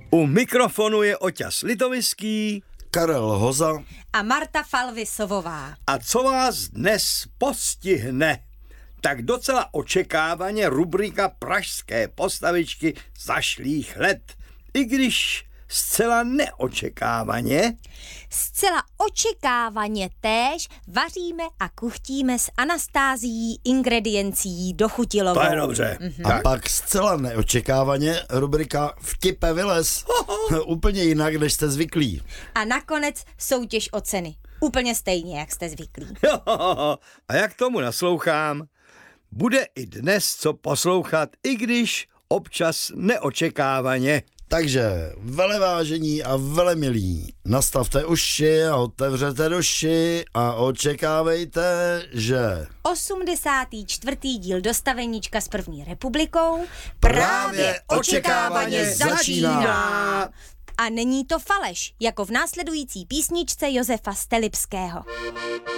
U mikrofonu je Oťas Litoviský, Karel Hoza a Marta Falvisovová. a co vás dnes postihne? Tak docela očekávaně rubrika Pražské postavičky zašlých let. I když zcela neočekávaně. Zcela očekávaně též vaříme a kuchtíme s Anastázií ingrediencí dochutilovou. To je dobře. a pak zcela neočekávaně rubrika Vtipe vylez. Úplně jinak, než jste zvyklí. A nakonec soutěž o ceny. Úplně stejně, jak jste zvyklí. A jak tomu naslouchám, bude i dnes co poslouchat, i když občas neočekávaně. Takže velevážení a velemilí, nastavte uši a otevřete duši a očekávejte, že 84. díl Dostaveníčka s první republikou Právě očekávaně začíná. A není to faleš, jako v následující písničce Josefa Stelipského.